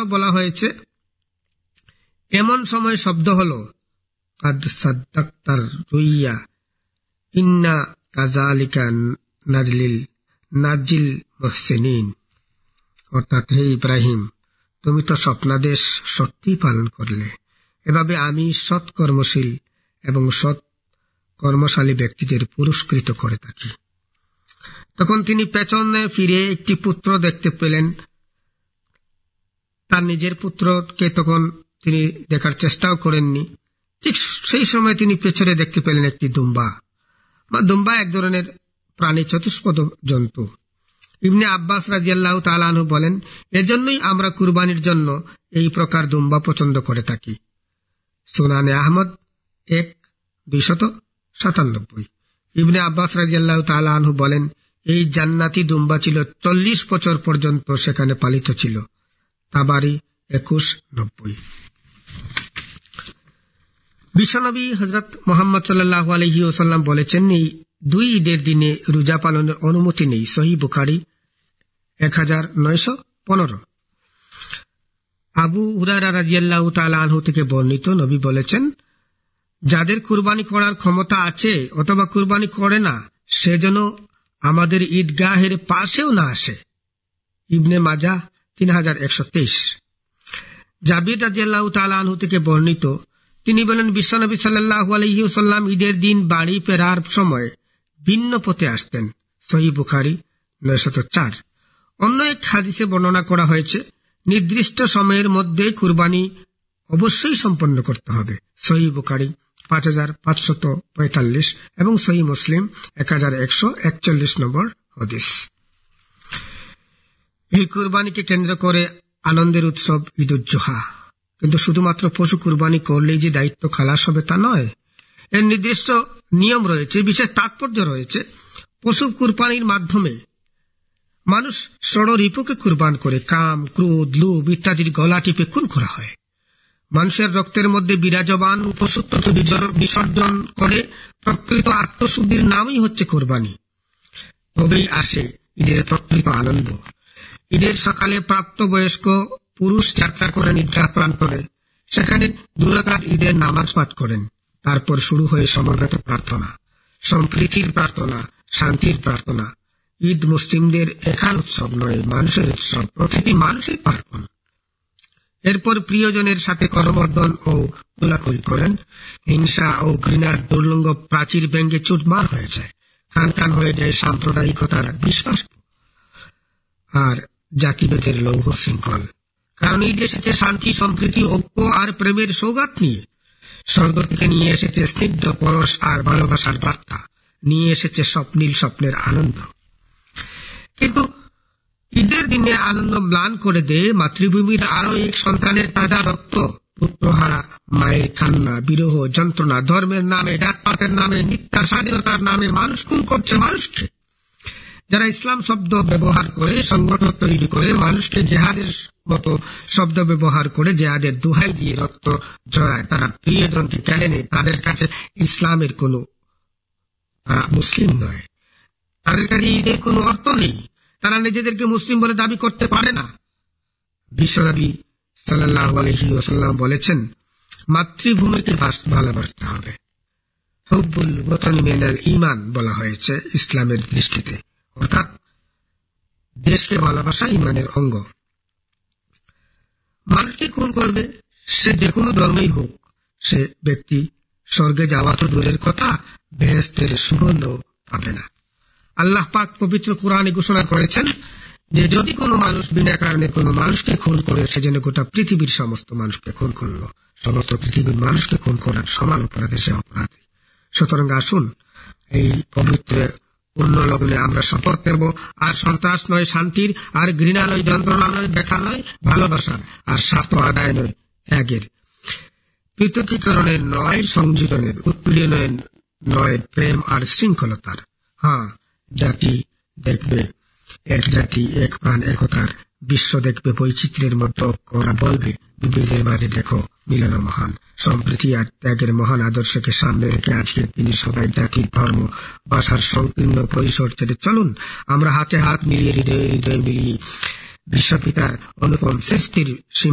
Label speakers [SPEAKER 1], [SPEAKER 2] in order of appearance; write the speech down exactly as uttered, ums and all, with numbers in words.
[SPEAKER 1] বলা হয়েছে, এমন সময় শব্দ হলো কাদ সাদ্দাক্তার রুইয়া ইন্না কাযালিকা নাজলিল নাজিল মুহসিনিন, অর্থাৎ হে ইব্রাহিম, তুমি তো স্বপ্নাদেশ সত্যি পালন করলে, এভাবে আমি সৎ কর্মশীল এবং সৎ কর্মশালী ব্যক্তিদের পুরস্কৃত করে থাকি। তখন তিনি পেছনে ফিরে একটি পুত্র দেখতে পেলেন। তার নিজের পুত্রকে তখন তিনি দেখার চেষ্টাও করেননি। ঠিক সেই সময় তিনি পেছনে দেখতে পেলেন একটি দুম্বা বা দুম্বা এক ধরনের প্রাণী, চতুষ্পদ জন্তু। ইবনে আব্বাস রাদিয়াল্লাহু তাআলা আনহু বলেন, এজন্যই আমরা কুরবানির জন্য এই প্রকার দুম্বা পছন্দ করে থাকি। সুনানে আহমদ এক দুইশত সাতানব্বই। ইবনে আব্বাস রাদিয়াল্লাহু তাআলা আনহু বলেন, এই জান্নাতি দুম্বা ছিল চল্লিশ বছর পর্যন্ত সেখানে পালিত ছিল। তাবারি একুশ নব্বই। বিশ্বনবী হযরত মুহাম্মদ সাল্লাল্লাহু আলাইহি ওয়াসাল্লাম বলেছেন, এই দুই ঈদের দিনে রোজা পালনের অনুমতি নেই। সহিহ বুখারী এক হাজার নয়শ পনেরো। আবু হুরায়রা রাদিয়াল্লাহু তাআলা আনহু থেকে বর্ণিত, নবী বলেছেন, যাদের কুরবানি করার ক্ষমতা আছে অথবা কুরবানি করে না, সে যেন আমাদের ঈদগাহের পাশেও না আসে। ইবনে মাজাহ তিন হাজার একশো তেইশ। জাবির রাদিয়াল্লাহু তাআলা আনহু থেকে বর্ণিত, তিনি বলেন, বিশ্বনবী সাল্লাল্লাহু আলাইহি ওয়াসাল্লাম ঈদের দিন বাড়ি ফেরার সময় ভিন্ন পথে আসতেন। সহিহ বুখারী নয়শত চার। অন্য এক হাদিসে বর্ণনা করা হয়েছে, নির্দিষ্ট সময়ের মধ্যে কুরবানি অবশ্যই সম্পন্ন করতে হবে। সহিহ বুখারী পাঁচ হাজার পাঁচশত পঁয়তাল্লিশ এবং সহিহ মুসলিম এক হাজার একশো একচল্লিশ নম্বর হাদিস। এই কুরবানিকে কেন্দ্র করে আনন্দের উৎসব ঈদ উল জুহা। কিন্তু শুধুমাত্র পশু কুরবানি করলেই যে দায়িত্ব খালাস হবে তা নয়, এর নির্দিষ্ট নিয়ম রয়েছে, বিশেষ তাৎপর্য রয়েছে। পশু কুরবানির মাধ্যমে মানুষ ষড়রিপুকে কুরবান করে কাম, ক্রোধ, লোভ ইত্যাদির গলা টিপে খুন করা হয়। মানুষের রক্তের মধ্যে বিরাজমান পশুত্বকে বিসর্জন করে প্রকৃত আত্মশুদ্ধির নামই হচ্ছে কোরবানি। তবেই আসে ঈদের প্রকৃত আনন্দ। ঈদের সকালে প্রাপ্তবয়স্ক পুরুষ যাত্রা করে ঈদগাহ প্রান্তরে, সেখানে দুই রাকাত ঈদের নামাজ পাঠ করেন। তারপর শুরু হয়ে সমবেত প্রার্থনা, সম্প্রীতির প্রার্থনা, শান্তির প্রার্থনা। ঈদ মুসলিমদের একার উৎসব নয়, মানুষের উৎসব, প্রতিটি মানুষের পার্বণ। এরপর প্রিয়জনের সাথে করমর্দন ও কোলাকুলি করেন। হিংসা ও ঘৃণার দুর্লঙ্গ প্রাচীর ভেঙ্গে চুরমার হয়ে যায়, খান খান হয়ে যায় সাম্প্রদায়িকতার বিশ্বাস আর জাতিভেদের লৌহ শৃঙ্খল। কারণ ঈদ এসেছে শান্তি, সম্প্রীতি, ঐক্য আর প্রেমের সৌগাত নিয়ে। স্বর্গ থেকে নিয়ে এসেছে স্নিগ্ধ পরশ আর ভালোবাসার বার্তা, নিয়ে এসেছে স্বপ্নীল স্বপ্নের আনন্দ। কিন্তু ঈদের দিনে আনন্দ ম্লান করে দেয় মাতৃভূমির আরো এক সন্তানের তাজা রক্ত। পুত্রহারা মায়ের কান্না, বিরহ, যন্ত্রণা, ধর্মের নামে, জাতপাতের নামে, মিথ্যা স্বাধীনতার নামে মানুষ খুন করছে মানুষকে। যারা ইসলাম শব্দ ব্যবহার করে সংগঠন তৈরি করে মানুষকে জেহাদের মতো শব্দ ব্যবহার করে জেহাদের দোহাই দিয়ে রক্ত জড়ায়, তারা প্রিয়জনকে কেড়ে নেয়। তাদের কাছে ইসলামের কোনো, তারা মুসলিম নয়। তাদের কাছে ঈদের কোনো অর্থ নেই। তারা নিজেদেরকে মুসলিম বলে দাবি করতে পারে না। বিশ্বনবী সাল্লাল্লাহু আলাইহি ওয়াসাল্লাম বলেছেন, মাতৃভূমিকে ভালোবাসতে হবে। হুব্বুল ওয়াতানি মিনাল ঈমান বলা হয়েছে ইসলামের দৃষ্টিতে, অর্থাৎ দেশকে ভালোবাসা ঈমানের অঙ্গ। মানুষকে খুন করবে, সে যে কোনো ধর্মেই হোক, সে ব্যক্তি স্বর্গে যাওয়া তো দূরের কথা, বেহেশতের সুগন্ধ পাবে না। আল্লাহ পাক পবিত্র কুরআনে ঘোষণা করেছেন যে যদি কোনো মানুষ বিনা কারণে কোনো মানুষকে খুন করে, সে যেন গোটা পৃথিবীর সমস্ত মানুষকে খুন করলো। সমস্ত পৃথিবীর মানুষকে খুন করার সমান অপরাধে সে অপরাধী। সুতরাং আসুন এই পবিত্র পূর্ণ লগ্নে আমরা শপথ নেব, আর সন্ত্রাস নয় শান্তির, আর ঘৃণা নয় যন্ত্রণা নয় ব্যথা নয় ভালোবাসার, আর স্বার্থ আদায় নয় ত্যাগের, পৃথকীকরণের নয় সংযোজনের, উৎপীড়নের নয় প্রেম আর শৃঙ্খলতার। হ্যাঁ, জাতি দেখবে এক জাতি, এক প্রাণ, একতার বিশ্ব দেখবে বৈচিত্র্যের মধ্যে। ওরা বলবে বিবিধের মাঝে দেখো মিলন মহান। সম্প্রীতি আর ত্যাগের মহান আদর্শকে সামনে রেখে আজকের তিনি সবাই জাতি, ধর্ম, ভাষার সংকীর্ণ পরিসর ছেড়ে চলুন আমরা হাতে হাত মিলিয়ে হৃদয়ে হৃদয় মিলিয়ে বিশ্বপিতার অনুপম সৃষ্টির